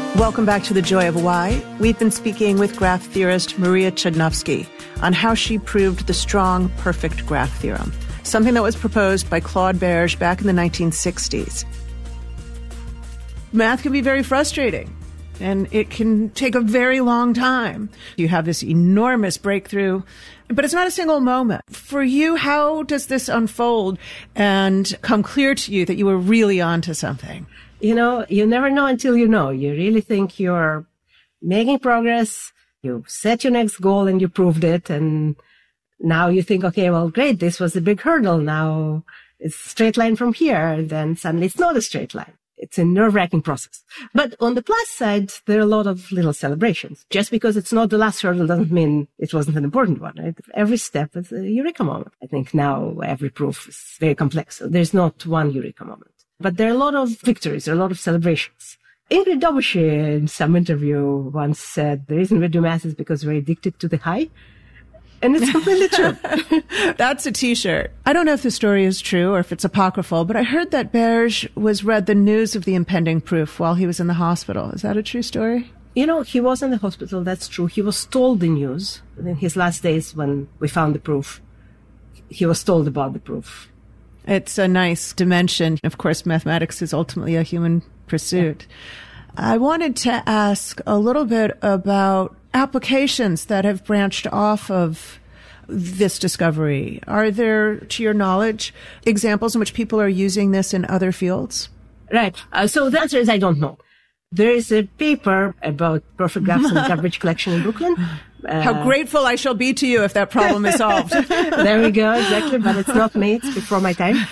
Welcome back to The Joy of Why. We've been speaking with graph theorist Maria Chudnovsky on how she proved the strong, perfect graph theorem, something that was proposed by Claude Berge back in the 1960s. Math can be very frustrating, and it can take a very long time. You have this enormous breakthrough, but it's not a single moment. For you, how does this unfold and come clear to you that you were really onto something? You know, you never know until you know. You really think you're making progress. You set your next goal and you proved it. And now you think, okay, well, great. This was a big hurdle. Now it's a straight line from here. Then suddenly it's not a straight line. It's a nerve-wracking process. But on the plus side, there are a lot of little celebrations. Just because it's not the last hurdle doesn't mean it wasn't an important one. Right? Every step is a eureka moment. I think now every proof is very complex. So there's not one eureka moment. But there are a lot of victories, there are a lot of celebrations. Ingrid Daubechies in some interview once said, the reason we do math is because we're addicted to the high. And it's completely true. That's a T-shirt. I don't know if the story is true or if it's apocryphal, but I heard that Berge read the news of the impending proof while he was in the hospital. Is that a true story? You know, he was in the hospital, that's true. He was told the news. In his last days when we found the proof, he was told about the proof. It's a nice dimension. Of course, mathematics is ultimately a human pursuit. Yeah. I wanted to ask a little bit about applications that have branched off of this discovery. Are there, to your knowledge, examples in which people are using this in other fields? Right. So the answer is I don't know. There is a paper about perfect graphs in the garbage collection in Brooklyn. How grateful I shall be to you if that problem is solved. There we go, exactly. But it's not me. It's before my time.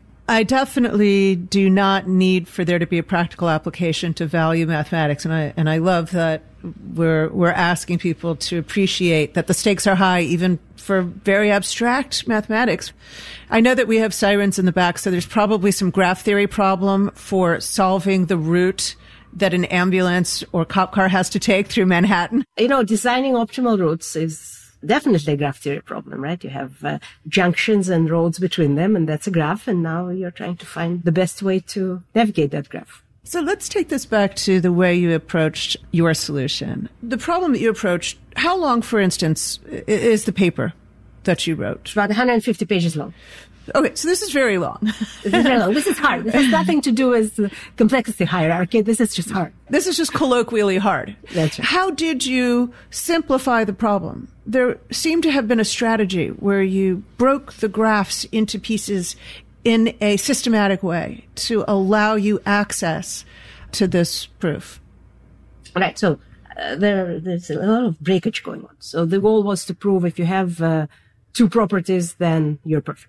I definitely do not need for there to be a practical application to value mathematics. And I love that we're asking people to appreciate that the stakes are high, even for very abstract mathematics. I know that we have sirens in the back, so there's probably some graph theory problem for solving the route that an ambulance or cop car has to take through Manhattan. You know, designing optimal routes is definitely a graph theory problem, right? You have junctions and roads between them, and that's a graph, and now you're trying to find the best way to navigate that graph. So let's take this back to the way you approached your solution. The problem that you approached, how long, for instance, is the paper that you wrote? It's about 150 pages long. Okay, so this is very long. This is very long. This is hard. This has nothing to do with the complexity hierarchy. This is just hard. This is just colloquially hard. That's right. How did you simplify the problem? There seemed to have been a strategy where you broke the graphs into pieces in a systematic way to allow you access to this proof. Right. So there's a lot of breakage going on. So the goal was to prove if you have two properties, then you're perfect.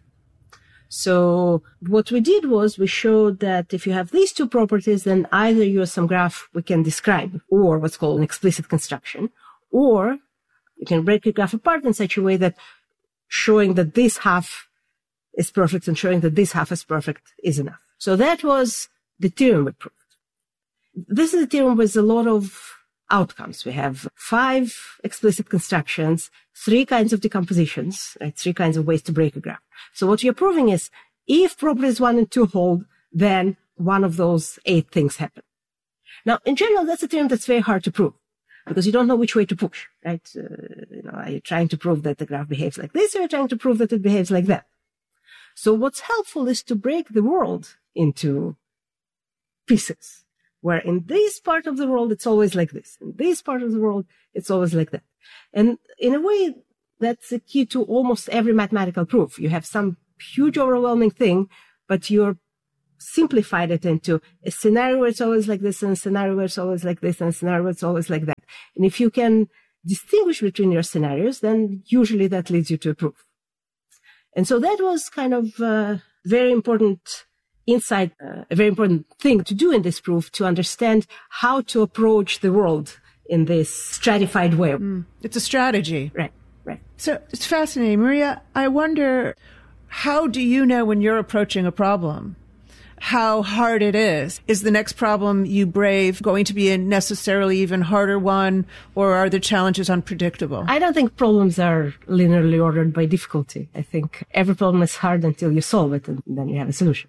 So what we did was we showed that if you have these two properties, then either you have some graph we can describe, or what's called an explicit construction, or you can break your graph apart in such a way that showing that this half is perfect and showing that this half is perfect is enough. So that was the theorem we proved. This is a theorem with a lot of outcomes. We have 5 explicit constructions, 3 kinds of decompositions, right? 3 kinds of ways to break a graph. So what you're proving is if properties 1 and 2 hold, then one of those 8 things happen. Now, in general, that's a theorem that's very hard to prove because you don't know which way to push, right? Are you trying to prove that the graph behaves like this, or are you trying to prove that it behaves like that? So what's helpful is to break the world into pieces, where in this part of the world, it's always like this. In this part of the world, it's always like that. And in a way, that's the key to almost every mathematical proof. You have some huge overwhelming thing, but you're simplified it into a scenario where it's always like this, and a scenario where it's always like this, and a scenario where it's always like that. And if you can distinguish between your scenarios, then usually that leads you to a proof. And so that was kind of a very important insight, a very important thing to do in this proof, to understand how to approach the world in this stratified way. It's a strategy. Right. So it's fascinating. Maria, I wonder, how do you know when you're approaching a problem how hard it is? Is the next problem you brave going to be a necessarily even harder one, or are the challenges unpredictable? I don't think problems are linearly ordered by difficulty. I think every problem is hard until you solve it, and then you have a solution.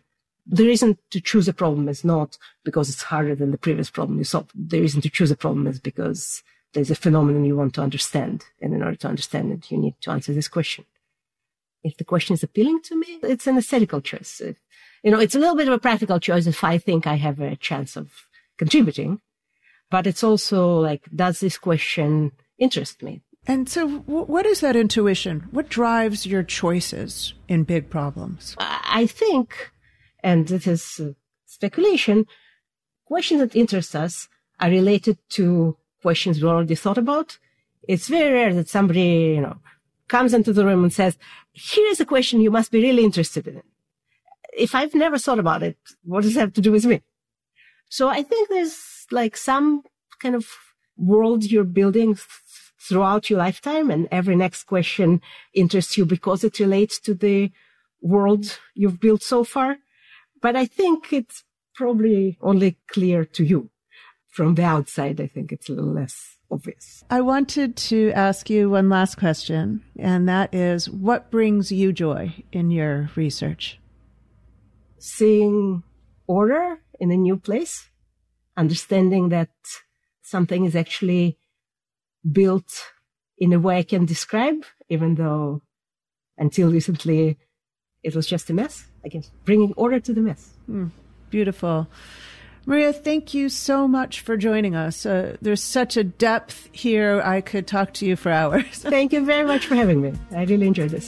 The reason to choose a problem is not because it's harder than the previous problem you solved. The reason to choose a problem is because there's a phenomenon you want to understand. And in order to understand it, you need to answer this question. If the question is appealing to me, it's an aesthetical choice. It's a little bit of a practical choice if I think I have a chance of contributing. But it's also like, does this question interest me? And so what is that intuition? What drives your choices in big problems? I think, and this is speculation, questions that interest us are related to questions we already thought about. It's very rare that somebody, comes into the room and says, here is a question you must be really interested in. If I've never thought about it, what does it have to do with me? So I think there's like some kind of world you're building throughout your lifetime, and every next question interests you because it relates to the world you've built so far. But I think it's probably only clear to you. From the outside, I think it's a little less obvious. I wanted to ask you one last question, and that is, what brings you joy in your research? Seeing order in a new place, understanding that something is actually built in a way I can describe, even though until recently it was just a mess. I guess bringing order to the mess. Beautiful. Maria, thank you so much for joining us. There's such a depth here. I could talk to you for hours. Thank you very much for having me. I really enjoyed this.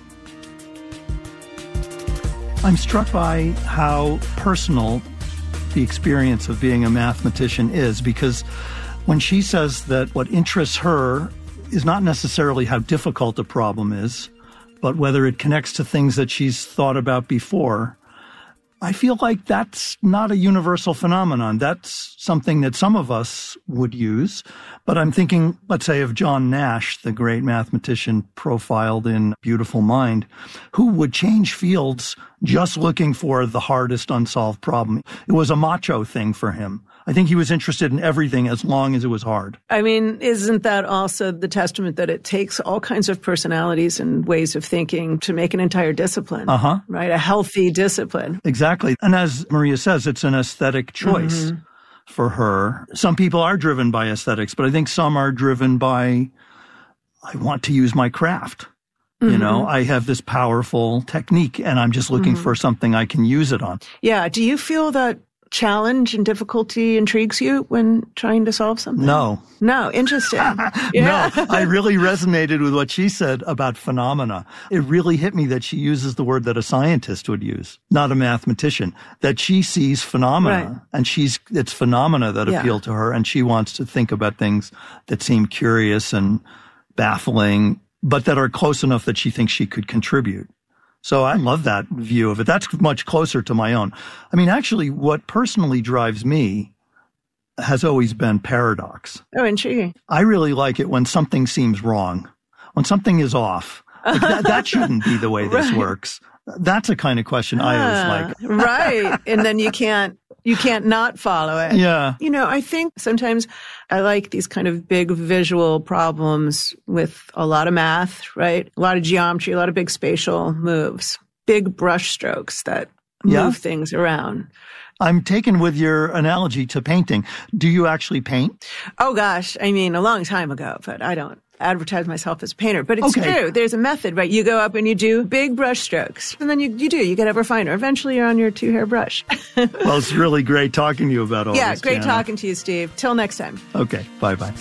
I'm struck by how personal the experience of being a mathematician is, because when she says that what interests her is not necessarily how difficult a problem is, but whether it connects to things that she's thought about before, I feel like that's not a universal phenomenon. That's something that some of us would use. But I'm thinking, let's say, of John Nash, the great mathematician profiled in Beautiful Mind, who would change fields just looking for the hardest unsolved problem. It was a macho thing for him. I think he was interested in everything as long as it was hard. I mean, isn't that also the testament that it takes all kinds of personalities and ways of thinking to make an entire discipline, right? A healthy discipline. Exactly. And as Maria says, it's an aesthetic choice for her. Some people are driven by aesthetics, but I think some are driven by, I want to use my craft. I have this powerful technique and I'm just looking for something I can use it on. Yeah. Do you feel that challenge and difficulty intrigues you when trying to solve something? No. Interesting. No, I really resonated with what she said about phenomena. It really hit me that she uses the word that a scientist would use, not a mathematician, that she sees phenomena and it's phenomena that appeal to her, and she wants to think about things that seem curious and baffling, but that are close enough that she thinks she could contribute. So I love that view of it. That's much closer to my own. I mean, actually, what personally drives me has always been paradox. Oh, intriguing. I really like it when something seems wrong, when something is off. Like that shouldn't be the way this works. That's a kind of question I always like. Right. And then you can't not follow it. Yeah. I think sometimes I like these kind of big visual problems with a lot of math, right? A lot of geometry, a lot of big spatial moves, big brush strokes that move things around. I'm taken with your analogy to painting. Do you actually paint? Oh, gosh. I mean, a long time ago, but I don't advertise myself as a painter. But it's true. There's a method, right? You go up and you do big brush strokes, and then you get ever finer. Eventually, you're on your 2-hair brush. Well, it's really great talking to you about all this. Yeah, great talking to you, Steve. Till next time. Okay, bye-bye.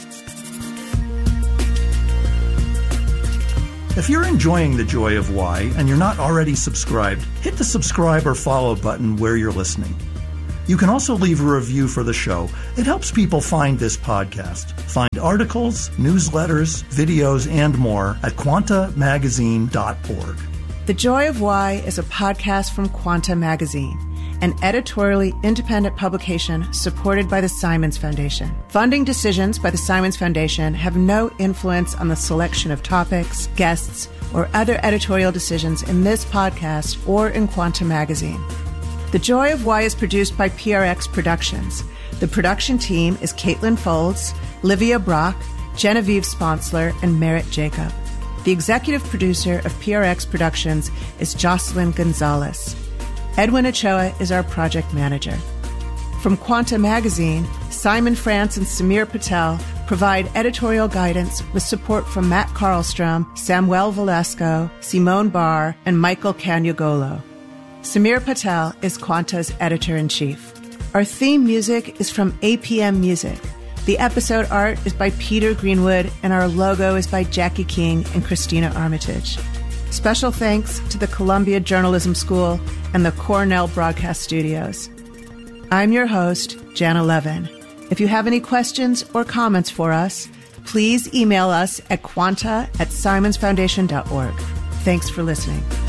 If you're enjoying The Joy of Why and you're not already subscribed, hit the subscribe or follow button where you're listening. You can also leave a review for the show. It helps people find this podcast. Find articles, newsletters, videos, and more at quantamagazine.org. The Joy of Why is a podcast from Quanta Magazine, an editorially independent publication supported by the Simons Foundation. Funding decisions by the Simons Foundation have no influence on the selection of topics, guests, or other editorial decisions in this podcast or in Quanta Magazine. The Joy of Why is produced by PRX Productions. The production team is Caitlin Folds, Livia Brock, Genevieve Sponsler, and Merritt Jacob. The executive producer of PRX Productions is Jocelyn Gonzalez. Edwin Ochoa is our project manager. From Quanta Magazine, Simon France and Samir Patel provide editorial guidance with support from Matt Carlstrom, Samuel Velasco, Simone Barr, and Michael Caniagolo. Samir Patel is Quanta's editor-in-chief. Our theme music is from APM Music. The episode art is by Peter Greenwood, and our logo is by Jackie King and Christina Armitage. Special thanks to the Columbia Journalism School and the Cornell Broadcast Studios. I'm your host, Jana Levin. If you have any questions or comments for us, please email us at quanta@simonsfoundation.org. Thanks for listening.